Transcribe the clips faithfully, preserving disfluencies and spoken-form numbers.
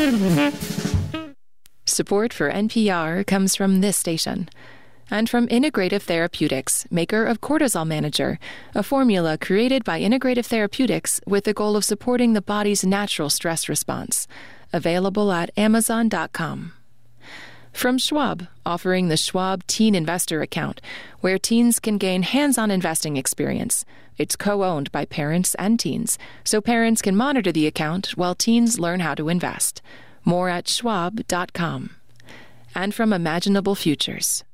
Support for N P R comes from this station and from Integrative Therapeutics, maker of Cortisol Manager, a formula created by Integrative Therapeutics with the goal of supporting the body's natural stress response. Available at amazon dot com. From Schwab, offering the Schwab Teen Investor Account, where teens can gain hands-on investing experience. It's co-owned by parents and teens, so parents can monitor the account while teens learn how to invest. More at schwab dot com. And from Imaginable Futures.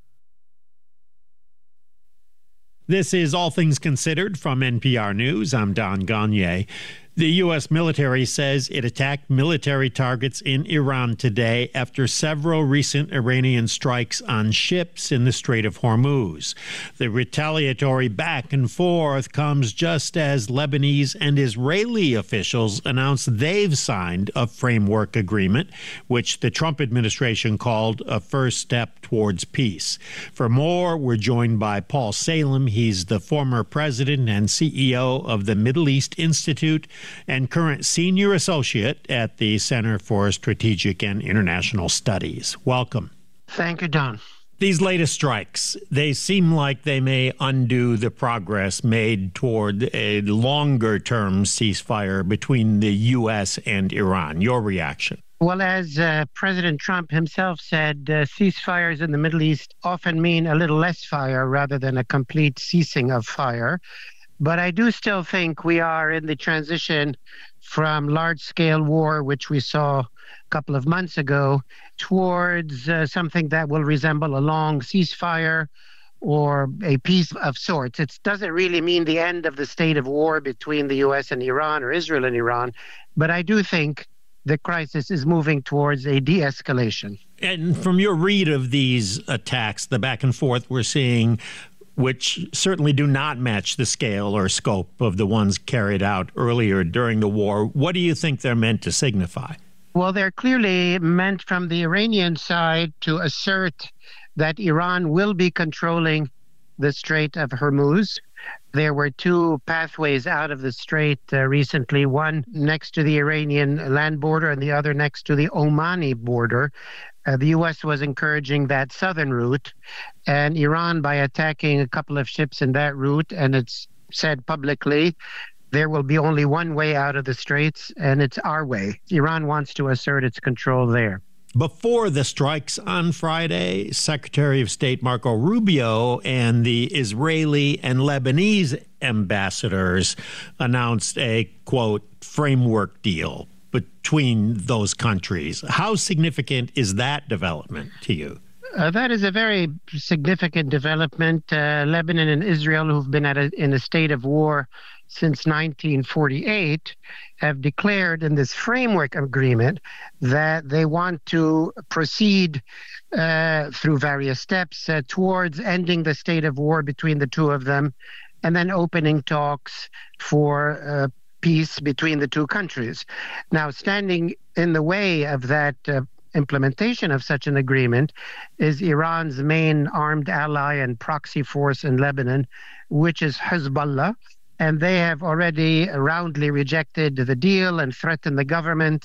This is All Things Considered from N P R News. I'm Don Gagné. The U S military says it attacked military targets in Iran today after several recent Iranian strikes on ships in the Strait of Hormuz. The retaliatory back and forth comes just as Lebanese and Israeli officials announced they've signed a framework agreement, which the Trump administration called a first step towards peace. For more, we're joined by Paul Salem. He's the former president and C E O of the Middle East Institute and current senior associate at the Center for Strategic and International Studies. Welcome. Thank you, Don. These latest strikes, they seem like they may undo the progress made toward a longer-term ceasefire between the U S and Iran. Your reaction? Well, as uh, President Trump himself said, uh, ceasefires in the Middle East often mean a little less fire rather than a complete ceasing of fire. But I do still think we are in the transition from large-scale war, which we saw a couple of months ago, towards uh, something that will resemble a long ceasefire or a peace of sorts. It doesn't really mean the end of the state of war between the U S and Iran or Israel and Iran, but I do think the crisis is moving towards a de-escalation. And from your read of these attacks, the back and forth we're seeing, which certainly do not match the scale or scope of the ones carried out earlier during the war, what do you think they're meant to signify? Well, they're clearly meant from the Iranian side to assert that Iran will be controlling the Strait of Hormuz. There were two pathways out of the strait uh, recently, one next to the Iranian land border and the other next to the Omani border. Uh, the U S was encouraging that southern route, and Iran, by attacking a couple of ships in that route, and it's said publicly, there will be only one way out of the straits, and it's our way. Iran wants to assert its control there. Before the strikes on Friday, Secretary of State Marco Rubio and the Israeli and Lebanese ambassadors announced a, quote, framework deal between those countries. How significant is that development to you? Uh, that is a very significant development. Uh, Lebanon and Israel, who've been at a, in a state of war since nineteen forty-eight, have declared in this framework agreement that they want to proceed uh, through various steps uh, towards ending the state of war between the two of them, and then opening talks for uh, peace between the two countries. Now, standing in the way of that uh, implementation of such an agreement is Iran's main armed ally and proxy force in Lebanon, which is Hezbollah. And they have already roundly rejected the deal and threatened the government,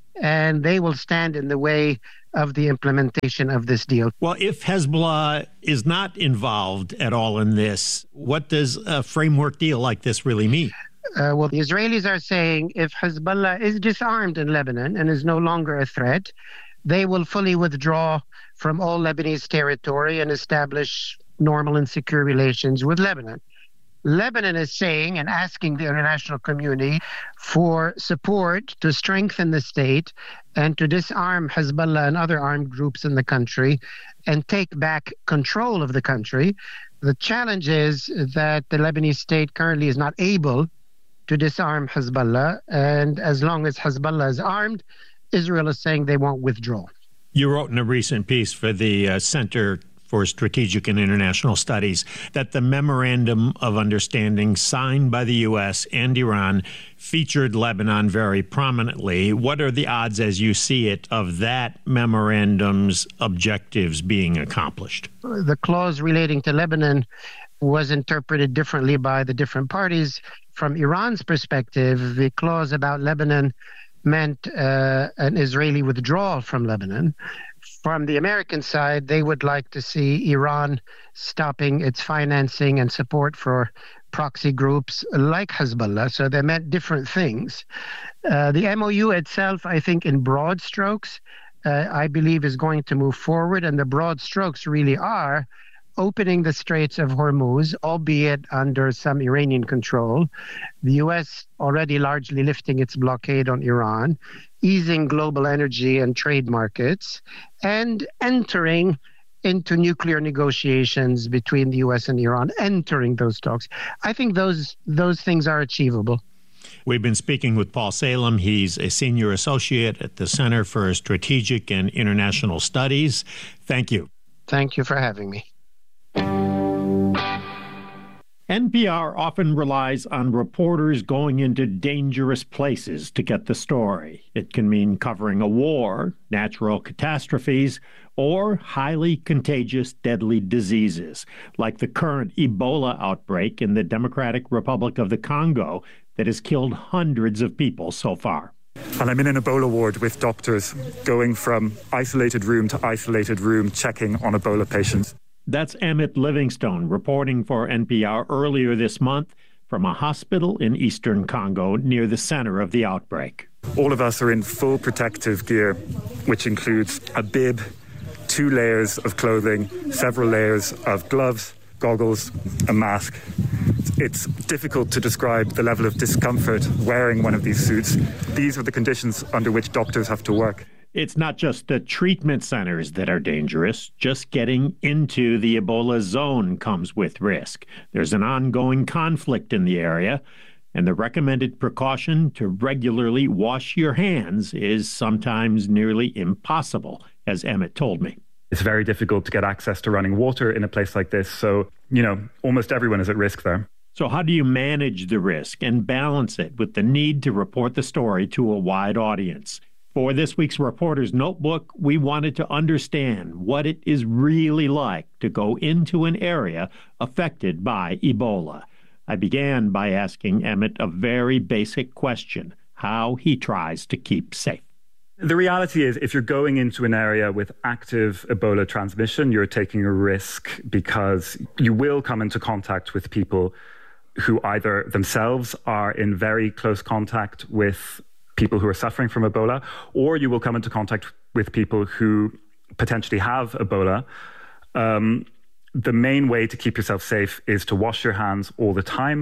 and they will stand in the way of the implementation of this deal. Well, if Hezbollah is not involved at all in this, what does a framework deal like this really mean? Uh, well, the Israelis are saying if Hezbollah is disarmed in Lebanon and is no longer a threat, they will fully withdraw from all Lebanese territory and establish normal and secure relations with Lebanon. Lebanon is saying and asking the international community for support to strengthen the state and to disarm Hezbollah and other armed groups in the country and take back control of the country. The challenge is that the Lebanese state currently is not able to disarm Hezbollah, and as long as Hezbollah is armed, Israel is saying they won't withdraw. You wrote in a recent piece for the uh, Center for Strategic and International Studies that the Memorandum of Understanding signed by the U S and Iran featured Lebanon very prominently. What are the odds, as you see it, of that memorandum's objectives being accomplished? The clause relating to Lebanon was interpreted differently by the different parties. From Iran's perspective, the clause about Lebanon meant uh, an Israeli withdrawal from Lebanon. From the American side, they would like to see Iran stopping its financing and support for proxy groups like Hezbollah. So they meant different things. Uh, the M O U itself, I think, in broad strokes, uh, I believe is going to move forward. And the broad strokes really are opening the Straits of Hormuz, albeit under some Iranian control. The U S already largely lifting its blockade on Iran, easing global energy and trade markets, and entering into nuclear negotiations between the U S and Iran, entering those talks. I think those those things are achievable. We've been speaking with Paul Salem. He's a senior associate at the Center for Strategic and International Studies. Thank you. Thank you for having me. N P R often relies on reporters going into dangerous places to get the story. It can mean covering a war, natural catastrophes, or highly contagious, deadly diseases, like the current Ebola outbreak in the Democratic Republic of the Congo that has killed hundreds of people so far. And I'm in an Ebola ward with doctors going from isolated room to isolated room, checking on Ebola patients. That's Emmett Livingstone reporting for N P R earlier this month from a hospital in eastern Congo near the center of the outbreak. All of us are in full protective gear, which includes a bib, two layers of clothing, several layers of gloves, goggles, a mask. It's difficult to describe the level of discomfort wearing one of these suits. These are the conditions under which doctors have to work. It's not just the treatment centers that are dangerous. Just getting into the Ebola zone comes with risk. There's an ongoing conflict in the area, and the recommended precaution to regularly wash your hands is sometimes nearly impossible, as Emmett told me. It's very difficult to get access to running water in a place like this, so, you know, almost everyone is at risk there. So how do you manage the risk and balance it with the need to report the story to a wide audience? For this week's Reporter's Notebook, we wanted to understand what it is really like to go into an area affected by Ebola. I began by asking Emmett a very basic question, how he tries to keep safe. The reality is, if you're going into an area with active Ebola transmission, you're taking a risk because you will come into contact with people who either themselves are in very close contact with people who are suffering from Ebola, or you will come into contact with people who potentially have Ebola. Um, the main way to keep yourself safe is to wash your hands all the time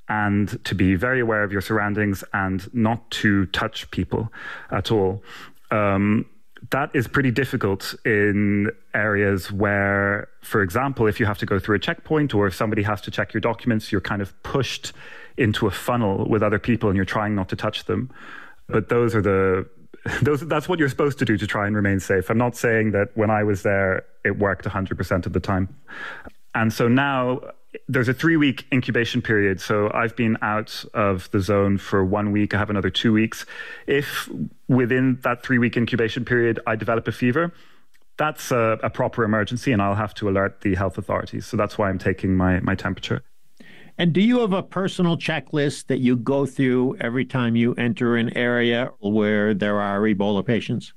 and to be very aware of your surroundings and not to touch people at all. Um, that is pretty difficult in areas where, for example, if you have to go through a checkpoint or if somebody has to check your documents, you're kind of pushed into a funnel with other people and you're trying not to touch them. But those are the, those, that's what you're supposed to do to try and remain safe. I'm not saying that when I was there, it worked one hundred percent of the time. And so now there's a three-week incubation period. So I've been out of the zone for one week. I have another two weeks. If within that three-week incubation period, I develop a fever, that's a, a proper emergency and I'll have to alert the health authorities. So that's why I'm taking my, my temperature. And do you have a personal checklist that you go through every time you enter an area where there are Ebola patients?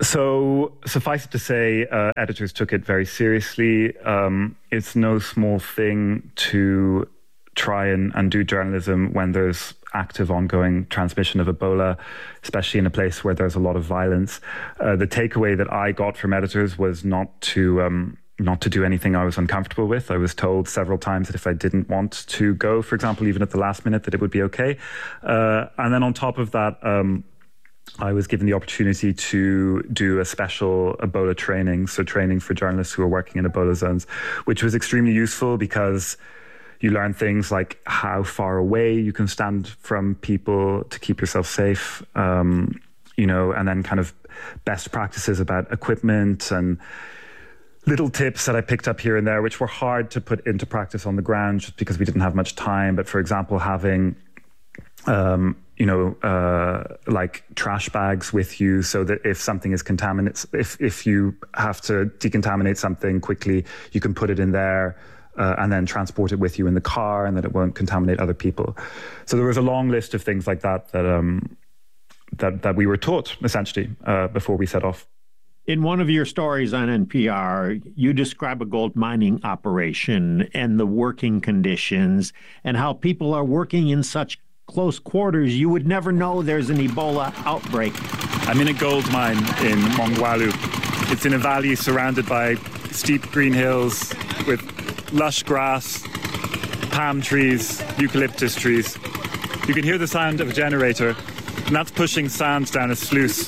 So suffice it to say, uh, editors took it very seriously. Um, it's no small thing to try and, and do journalism when there's active ongoing transmission of Ebola, especially in a place where there's a lot of violence. Uh, the takeaway that I got from editors was not to... Um, not to do anything I was uncomfortable with. I was told several times that if I didn't want to go, for example, even at the last minute, that it would be okay. Uh, and then on top of that, um, I was given the opportunity to do a special Ebola training, so training for journalists who are working in Ebola zones, which was extremely useful because you learn things like how far away you can stand from people to keep yourself safe, um, you know, and then kind of best practices about equipment and little tips that I picked up here and there, which were hard to put into practice on the ground just because we didn't have much time. But for example, having, um, you know, uh, like trash bags with you so that if something is contaminated, if, if you have to decontaminate something quickly, you can put it in there uh, and then transport it with you in the car and that it won't contaminate other people. So there was a long list of things like that that, um, that, that we were taught, essentially, uh, before we set off. In one of your stories on N P R, you describe a gold mining operation and the working conditions and how people are working in such close quarters, you would never know there's an Ebola outbreak. I'm in a gold mine in Mongwalu. It's in a valley surrounded by steep green hills with lush grass, palm trees, eucalyptus trees. You can hear the sound of a generator, and that's pushing sand down a sluice.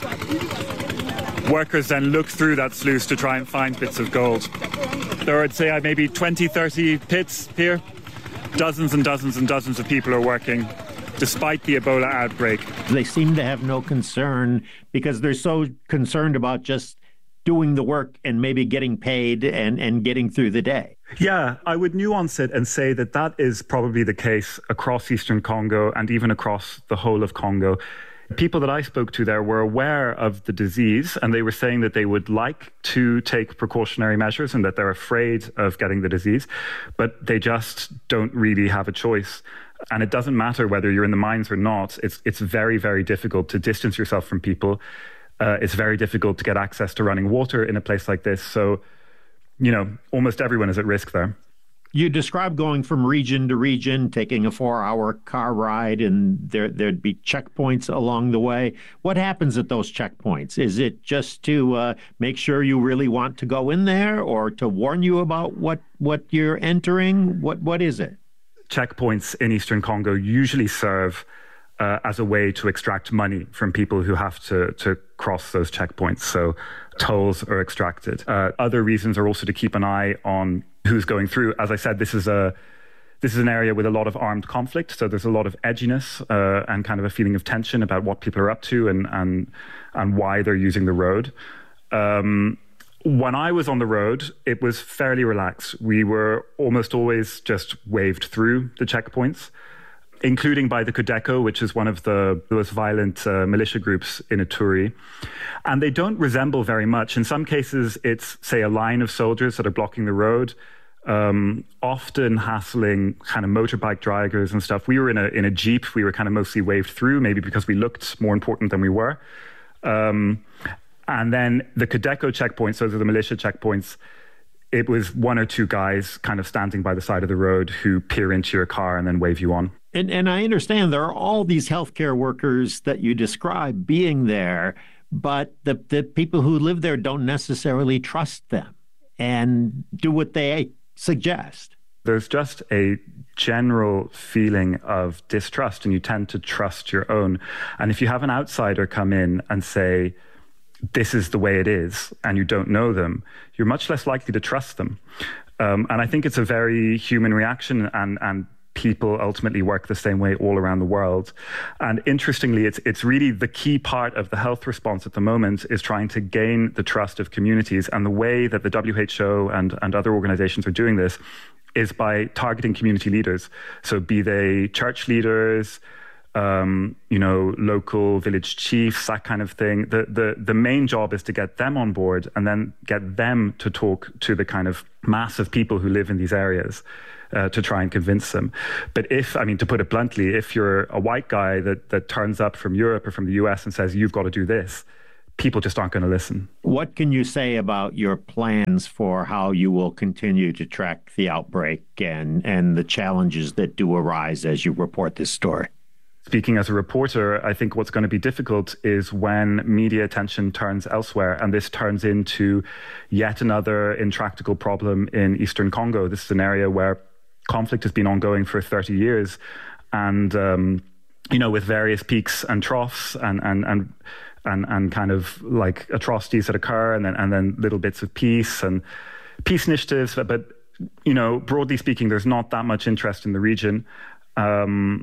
Workers then look through that sluice to try and find bits of gold. There are, I'd say, maybe twenty, thirty pits here. Dozens and dozens and dozens of people are working, despite the Ebola outbreak. They seem to have no concern because they're so concerned about just doing the work and maybe getting paid and, and getting through the day. Yeah, I would nuance it and say that that is probably the case across Eastern Congo and even across the whole of Congo. People that I spoke to there were aware of the disease, and they were saying that they would like to take precautionary measures and that they're afraid of getting the disease, but they just don't really have a choice. And it doesn't matter whether you're in the mines or not. It's it's very, very difficult to distance yourself from people. Uh, it's very difficult to get access to running water in a place like this. So, you know, almost everyone is at risk there. You described going from region to region, taking a four-hour car ride, and there, there'd be checkpoints along the way. What happens at those checkpoints? Is it just to uh, make sure you really want to go in there, or to warn you about what, what you're entering? What What is it? Checkpoints in Eastern Congo usually serve uh, as a way to extract money from people who have to, to cross those checkpoints. So tolls are extracted. Uh, other reasons are also to keep an eye on who's going through. As I said, this is a this is an area with a lot of armed conflict, so there's a lot of edginess uh, and kind of a feeling of tension about what people are up to and and and why they're using the road. Um, when I was on the road, it was fairly relaxed. We were almost always just waved through the checkpoints, including by the Codeco, which is one of the most violent uh, militia groups in Ituri. And they don't resemble very much. In some cases, it's, say, a line of soldiers that are blocking the road, um, often hassling kind of motorbike drivers and stuff. We were in a in a Jeep. We were kind of mostly waved through, maybe because we looked more important than we were. Um, and then the Codeco checkpoints, those are the militia checkpoints, it was one or two guys kind of standing by the side of the road who peer into your car and then wave you on. And, and I understand there are all these healthcare workers that you describe being there, but the, the people who live there don't necessarily trust them and do what they suggest. There's just a general feeling of distrust, and you tend to trust your own. And if you have an outsider come in and say, this is the way it is, and you don't know them, you're much less likely to trust them. Um, and I think it's a very human reaction, and, and people ultimately work the same way all around the world. And interestingly, it's it's really the key part of the health response at the moment is trying to gain the trust of communities. And the way that the W H O and, and other organizations are doing this is by targeting community leaders. So be they church leaders, Um, you know, local village chiefs, that kind of thing. The, the the main job is to get them on board and then get them to talk to the kind of mass of people who live in these areas uh, to try and convince them. But if, I mean, to put it bluntly, if you're a white guy that, that turns up from Europe or from the U S and says, you've got to do this, people just aren't going to listen. What can you say about your plans for how you will continue to track the outbreak and, and the challenges that do arise as you report this story? Speaking as a reporter, I think what's going to be difficult is when media attention turns elsewhere, and this turns into yet another intractable problem in Eastern Congo. This is an area where conflict has been ongoing for thirty years, and um, you know, with various peaks and troughs, and and and and and kind of like atrocities that occur, and then and then little bits of peace and peace initiatives. But, but you know, broadly speaking, there's not that much interest in the region. Um,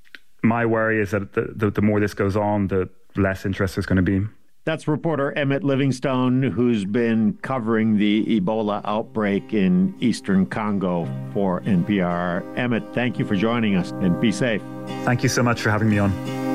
My worry is that the, the, the more this goes on, the less interest there's going to be. That's reporter Emmett Livingstone, who's been covering the Ebola outbreak in Eastern Congo for N P R. Emmett, thank you for joining us, and be safe. Thank you so much for having me on.